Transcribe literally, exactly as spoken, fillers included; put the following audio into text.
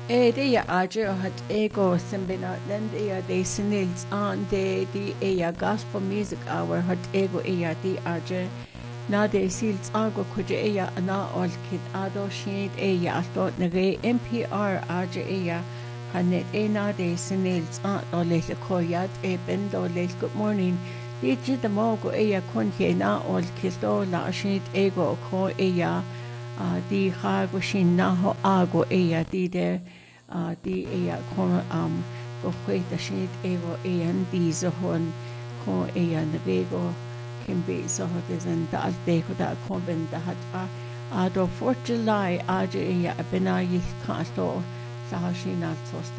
Area aja hat ego simbina lend ea de sinils on de the ea gospel music hour hat ego ea di aja na de sils agua kuja ea ana ol kid ado shinit ea asto nage N P R aja ea hanet e na de sinils on ole le koyat e bendo le good morning di jida mogo ea konje na ol kisto la shinit ego ko ea uh, di hago shin naho ago ea di de uh, di ea kon um go hueta shinit ego ean di zohon ko ea navego kimbe zoho dezen da alteko da konben da hat a a do fourth July aja ea abena yich kasto sa shin altos